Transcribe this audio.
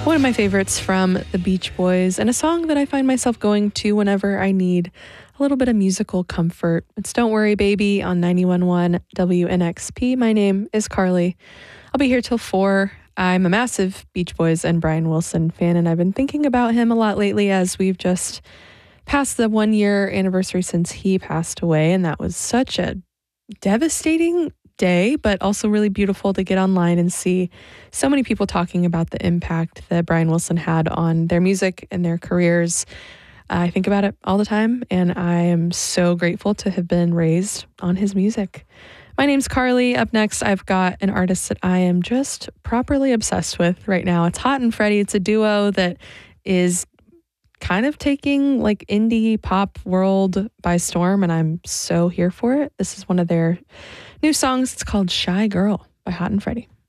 One of my favorites from the Beach Boys, and a song that I find myself going to whenever I need a little bit of musical comfort. It's Don't Worry Baby on 91.1 WNXP. My name is Carly. I'll be here till 4. I'm a massive Beach Boys and Brian Wilson fan, and I've been thinking about him a lot lately as we've just passed the 1-year anniversary since he passed away, and that was such a devastating day, but also really beautiful to get online and see so many people talking about the impact that Brian Wilson had on their music and their careers. I think about it all the time, and I am so grateful to have been raised on his music. My name's Carly. Up next, I've got an artist that I am just properly obsessed with right now. It's Hot and Freddie. It's a duo that is kind of taking like indie pop world by storm, and I'm so here for it. This is one of their new songs. It's called Shy Girl by Hot and Freddie.